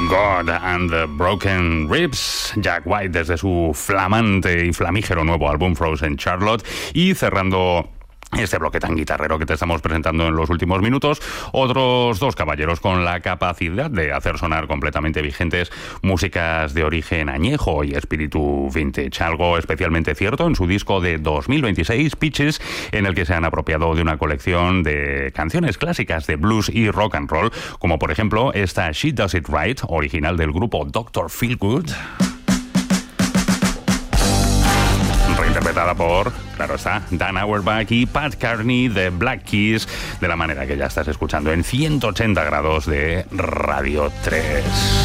God and the Broken Ribs, Jack White desde su flamante y flamígero nuevo álbum Frozen Charlotte, y cerrando este bloque tan guitarrero que te estamos presentando en los últimos minutos, otros dos caballeros con la capacidad de hacer sonar completamente vigentes músicas de origen añejo y espíritu vintage, algo especialmente cierto en su disco de 2026, Peaches, en el que se han apropiado de una colección de canciones clásicas de blues y rock and roll, como por ejemplo esta She Does It Right, original del grupo Dr. Feelgood, reinterpretada por, claro está, Dan Auerbach y Pat Carney de Black Keys, de la manera que ya estás escuchando en 180 grados de Radio 3.